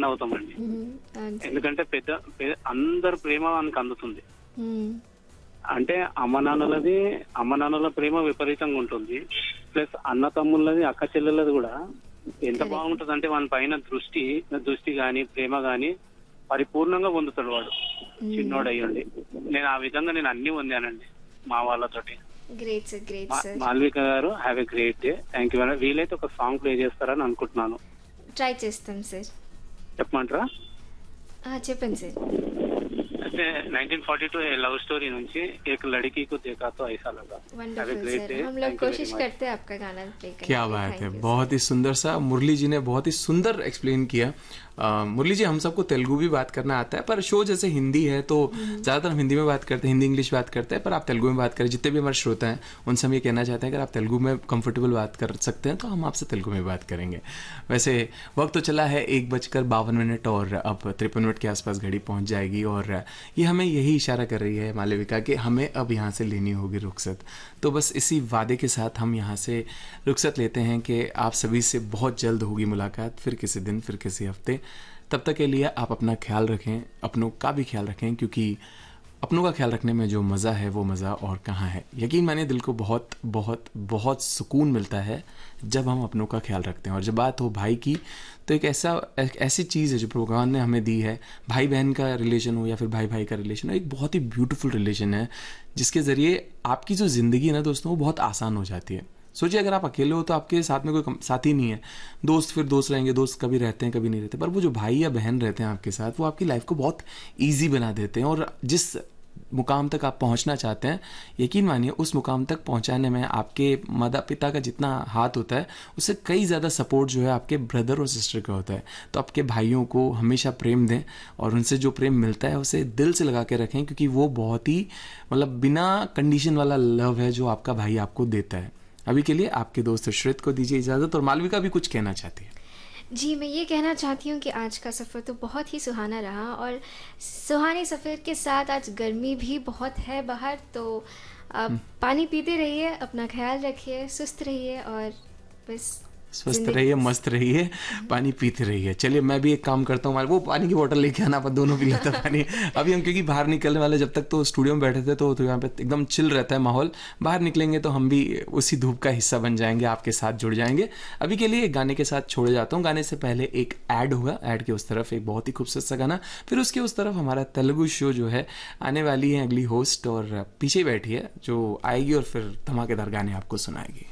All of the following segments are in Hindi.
ఫన్ అవుతామండి. ఎందుకంటే అందరు ప్రేమ మనకు అందుతుంది. అంటే అమ్మ నాన్నల ప్రేమ విపరీతంగా ఉంటుంది. ప్లస్ అన్న తమ్ముళ్ళది అక్క చెల్లెలది కూడా ఎంత బాగుంటది అంటే వాని పైన దృష్టి గాని ప్రేమ గాని పరిపూర్ణంగా పొందుతాడు వాడు చిన్నోడు అయ్యండి. నేను ఆ విధంగా నేను అన్ని పొందానండి మా వాళ్ళతోటి. Great sir, great sir. Malvika గారు have a great day. Thank you. వీలైతే ఒక సాంగ్ ప్లే చేస్తారని అనుకుంటున్నాను. ట్రై చేస్తాం సార్. చెప్పమంటారా? చెప్పండి సార్. అంటే 1942 लव स्टोरी నుంచి एक लड़की को देखा तो ऐसा लगा. वंडरफुल सर, हम लोग कोशिश करते हैं आपका गाना प्ले करने की. क्या बात है, बहुत ही सुंदर सा मुरली जी ने बहुत ही सुंदर एक्सप्लेन किया. मुरली जी, हम सबको तेलुगु भी बात करना आता है, पर शो जैसे हिंदी है तो ज़्यादातर हम हिंदी में बात करते हैं, हिंदी इंग्लिश बात करते हैं, पर आप तेलुगु में बात करें. जितने भी हमारे श्रोता हैं उनसे हम ये कहना चाहते हैं अगर आप तेलुगु में कंफर्टेबल बात कर सकते हैं तो हम आपसे तेलुगु में बात करेंगे. वैसे वक्त तो चला है 1:52 और अब 53 मिनट के आसपास घड़ी पहुंच जाएगी और ये हमें यही इशारा कर रही है मालविका कि हमें अब यहाँ से लेनी होगी रुखसत. तो बस इसी वादे के साथ हम यहाँ से रुखसत लेते हैं कि आप सभी से बहुत जल्द होगी मुलाकात, फिर किसी दिन, फिर किसी हफ्ते. तब तक के लिए आप अपना ख्याल रखें, अपनों का भी ख्याल रखें, क्योंकि अपनों का ख्याल रखने में जो मज़ा है वो मज़ा और कहाँ है. यकीन मानिए दिल को बहुत बहुत बहुत सुकून मिलता है जब हम अपनों का ख्याल रखते हैं. और जब बात हो भाई की तो एक ऐसी चीज़ है जो भगवान ने हमें दी है. भाई बहन का रिलेशन हो या फिर भाई भाई का रिलेशन हो, एक बहुत ही ब्यूटीफुल रिलेशन है जिसके ज़रिए आपकी जो ज़िंदगी है ना दोस्तों, वो बहुत आसान हो जाती है. सोचिए अगर आप अकेले हो तो आपके साथ में कोई साथी नहीं है. दोस्त फिर दोस्त रहेंगे, दोस्त कभी रहते हैं कभी नहीं रहते, पर वो जो भाई या बहन रहते हैं आपके साथ, वो आपकी लाइफ को बहुत ईजी बना देते हैं. और जिस मुकाम तक आप पहुंचना चाहते हैं, यकीन मानिए उस मुकाम तक पहुंचाने में आपके माता पिता का जितना हाथ होता है उससे कई ज़्यादा सपोर्ट जो है आपके ब्रदर और सिस्टर का होता है. तो आपके भाइयों को हमेशा प्रेम दें और उनसे जो प्रेम मिलता है उसे दिल से लगा के रखें, क्योंकि वो बहुत ही मतलब बिना कंडीशन वाला लव है जो आपका भाई आपको देता है. अभी के लिए आपके दोस्त श्रेत को दीजिए इजाज़त और मालविका भी कुछ कहना चाहती है. जी, मैं ये कहना चाहती हूँ कि आज का सफ़र तो बहुत ही सुहाना रहा और सुहाने सफ़र के साथ आज गर्मी भी बहुत है बाहर, तो आप पानी पीते रहिए, अपना ख्याल रखिए, सुस्त रहिए और बस स्वस्थ रहिए, मस्त रहिए, पानी पीते रहिए. चलिए मैं भी एक काम करता हूँ, वो पानी की बोतल लेके आना, पर दोनों पी लेते हैं पानी. अभी हम क्योंकि बाहर निकलने वाले, जब तक तो स्टूडियो में बैठे थे तो यहाँ पे एकदम चिल रहता है माहौल. बाहर निकलेंगे तो हम भी उसी धूप का हिस्सा बन जाएंगे, आपके साथ जुड़ जाएंगे. अभी के लिए एक गाने के साथ छोड़े जाता हूँ. गाने से पहले एक ऐड होगा, ऐड के उस तरफ एक बहुत ही खूबसूरत सा गाना, फिर उसके उस तरफ हमारा तेलुगु शो जो है आने वाली है अगली होस्ट, और पीछे बैठी है जो आएगी और फिर धमाकेदार गाने आपको सुनाएगी.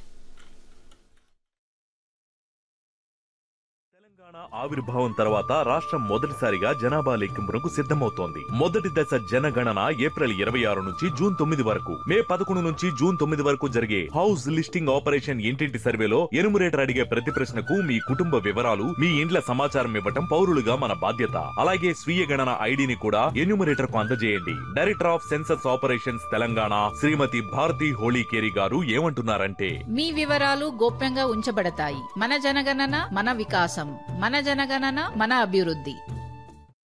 ఆవిర్భావం తర్వాత రాష్ట్రం మొదటిసారిగా జనాభా లెక్కింపునకు సిద్ధమవుతోంది. మొదటి దశ జనగణన ఏప్రిల్ 26 నుంచి జూన్ 9 వరకు, మే 11 నుంచి జూన్ 9 వరకు జరిగే హౌస్ లిస్టింగ్ ఆపరేషన్ ఇంటింటి సర్వేలో ఎనుమరేటర్ అడిగే ప్రతి ప్రశ్నకు మీ కుటుంబ వివరాలు, మీ ఇండ్ల సమాచారం ఇవ్వటం పౌరులుగా మన బాధ్యత. అలాగే స్వీయ గణన ఐడిని కూడా ఎన్యూమరేటర్ కు అందజేయండి. Director of census operations Telangana శ్రీమతి భారతి హోళీకేరి గారు ఏమంటున్నారంటే, మీ వివరాలు గోప్యంగా ఉంచబడతాయి. మన జనగణన మన వికాసం, మన జనగణన మన అభివృద్ధి.